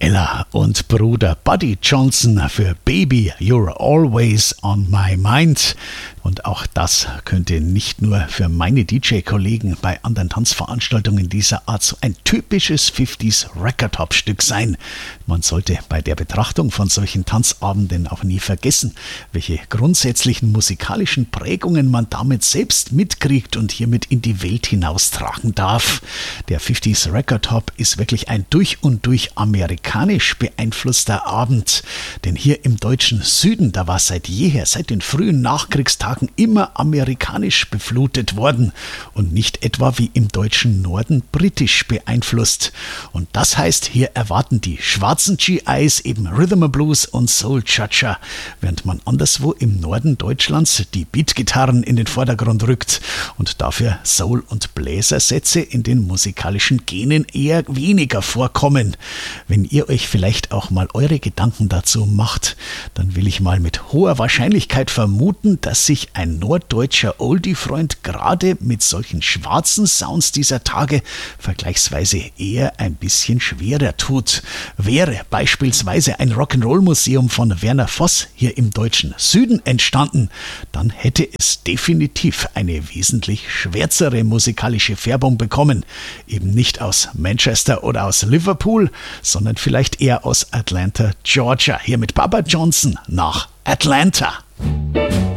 Ella und Bruder Buddy Johnson für Baby, You're Always on My Mind. Und auch das könnte nicht nur für meine DJ-Kollegen bei anderen Tanzveranstaltungen dieser Art so ein typisches 50s Record-Hop-Stück sein. Man sollte bei der Betrachtung von solchen Tanzabenden auch nie vergessen, welche grundsätzlichen musikalischen Prägungen man damit selbst mitkriegt und hiermit in die Welt hinaustragen darf. Der 50s Record-Hop ist wirklich ein durch und durch amerikanisch beeinflusster Abend. Denn hier im deutschen Süden, da war seit jeher, seit den frühen Nachkriegstagen immer amerikanisch beflutet worden und nicht etwa wie im deutschen Norden britisch beeinflusst. Und das heißt, hier erwarten die schwarzen GIs eben Rhythm and Blues und Soul Cha-Cha, während man anderswo im Norden Deutschlands die Beatgitarren in den Vordergrund rückt und dafür Soul- und Bläsersätze in den musikalischen Genen eher weniger vorkommen. Wenn ihr euch vielleicht auch mal eure Gedanken dazu macht, dann will ich mal mit hoher Wahrscheinlichkeit vermuten, dass sich ein norddeutscher Oldie-Freund gerade mit solchen schwarzen Sounds dieser Tage vergleichsweise eher ein bisschen schwerer tut. Wäre beispielsweise ein Rock'n'Roll-Museum von Werner Voss hier im deutschen Süden entstanden, dann hätte es definitiv eine wesentlich schwärzere musikalische Färbung bekommen. Eben nicht aus Manchester oder aus Liverpool, sondern vielleicht eher aus Atlanta, Georgia. Hier mit Bubba Johnson nach Atlanta.